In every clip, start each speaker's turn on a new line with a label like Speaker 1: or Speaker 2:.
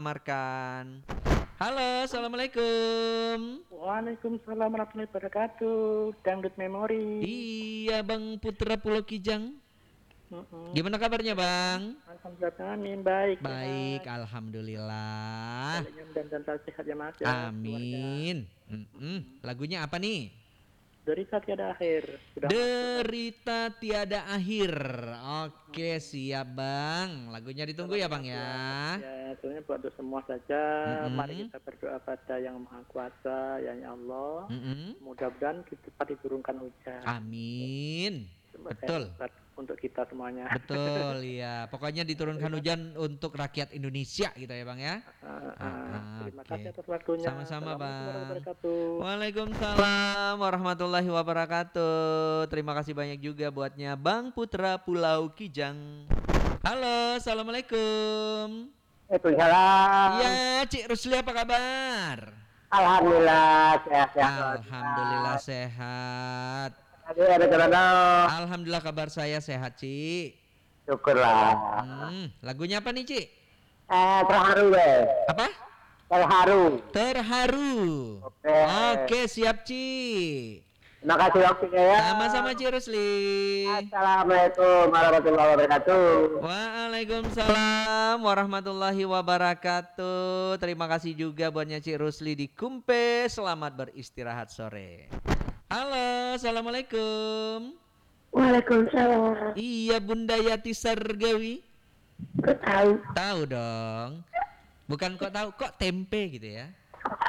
Speaker 1: dilamarkan. Halo, assalamualaikum.
Speaker 2: Waalaikumsalam warahmatullahi wabarakatuh. Dangdut Memori.
Speaker 1: Iya, Bang Putra Pulau Kijang.
Speaker 2: Mm-mm.
Speaker 1: Gimana kabarnya, Bang?
Speaker 2: Alhamdulillah, amin. Baik,
Speaker 1: Baik,
Speaker 2: sehat.
Speaker 1: alhamdulillah.
Speaker 2: Saling dan selalu sehat ya mas ya, keluarga.
Speaker 1: Amin. Lagunya apa nih?
Speaker 2: Derita tiada akhir. Sudah masuk lagi.
Speaker 1: Derita tiada akhir. Oke, siap Bang. Lagunya ditunggu ya Bang ya.
Speaker 2: Ya, sebenarnya buat untuk semua saja. Mari kita berdoa pada Yang Maha Kuasa, ya Allah. Mudah-mudahan cepat diturunkan hujan.
Speaker 1: Amin. Betul.
Speaker 2: Untuk kita semuanya.
Speaker 1: Betul ya. Pokoknya diturunkan hujan untuk rakyat Indonesia gitu ya Bang ya.
Speaker 2: Terima kasih atas waktunya.
Speaker 1: Sama-sama Bang.
Speaker 2: Wabarakatuh.
Speaker 1: Waalaikumsalam warahmatullahi wabarakatuh. Terima kasih banyak juga buatnya Bang Putra Pulau Kijang. Halo, assalamualaikum.
Speaker 2: Waalaikumsalam.
Speaker 1: Ya, Cik Rusli apa kabar?
Speaker 2: Alhamdulillah sehat.
Speaker 1: Alhamdulillah sehat. Alhamdulillah kabar saya sehat, Cik.
Speaker 2: Syukurlah.
Speaker 1: Lagunya apa nih, Cik?
Speaker 2: Terharu deh.
Speaker 1: Apa? Terharu. Oke, siap, Cik.
Speaker 2: Terima kasih waktunya ya.
Speaker 1: Sama-sama, Cik Rusli.
Speaker 2: Assalamualaikum warahmatullahi wabarakatuh.
Speaker 1: Waalaikumsalam warahmatullahi wabarakatuh. Terima kasih juga buatnya Cik Rusli di Kumpe. Selamat beristirahat sore. Halo, assalamualaikum.
Speaker 2: Waalaikumsalam.
Speaker 1: Iya, Bunda Yati Sargawi.
Speaker 2: Kok tahu?
Speaker 1: Tahu dong. Bukan kok tahu, kok tempe gitu ya.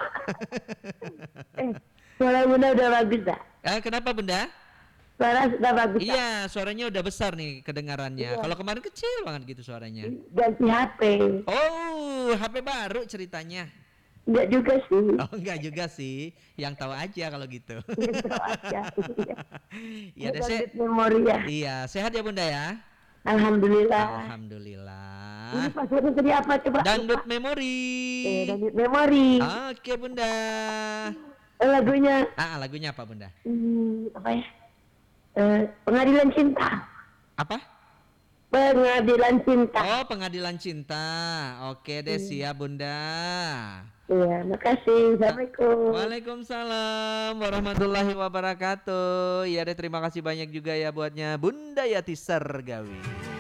Speaker 2: Suara Bunda udah bagus dah.
Speaker 1: Kenapa Bunda?
Speaker 2: Suara sudah bagus.
Speaker 1: Iya, suaranya udah besar nih kedengarannya. Kalau kemarin kecil banget gitu suaranya.
Speaker 2: Ganti HP.
Speaker 1: Oh, HP baru ceritanya.
Speaker 2: Enggak juga sih.
Speaker 1: Oh, enggak juga sih. Yang tahu aja kalau gitu.
Speaker 2: Tahu aja.
Speaker 1: Iya, deh,
Speaker 2: memori ya.
Speaker 1: Iya, sehat ya Bunda ya?
Speaker 2: Alhamdulillah.
Speaker 1: Alhamdulillah.
Speaker 2: Ini passwordnya tadi apa coba?
Speaker 1: Dangdut Memori.
Speaker 2: Dangdut Memori.
Speaker 1: Oke Bunda.
Speaker 2: Lagunya.
Speaker 1: Lagunya apa Bunda?
Speaker 2: Apa ya? Pengadilan Cinta.
Speaker 1: Apa?
Speaker 2: Pengadilan Cinta.
Speaker 1: Oh, Pengadilan Cinta. Oke deh, siap Bunda.
Speaker 2: Iya, makasih. Assalamualaikum.
Speaker 1: Waalaikumsalam warahmatullahi wabarakatuh. Ya deh, terima kasih banyak juga ya buatnya Bunda Yati Sargawi.